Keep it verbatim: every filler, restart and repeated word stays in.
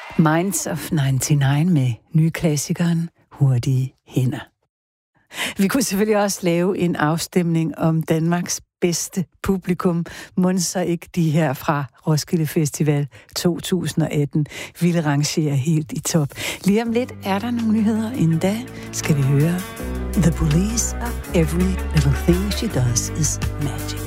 Minds of nioghalvfems med nyklassikeren Hurtige Hænder. Vi kunne selvfølgelig også lave en afstemning om Danmarks bedste publikum. Mon så ikke de her fra Roskilde Festival to tusind og atten ville rangere helt i top. Lige om lidt er der nogle nyheder. Inden da skal vi høre The Police of Every Little Thing She Does Is Magic.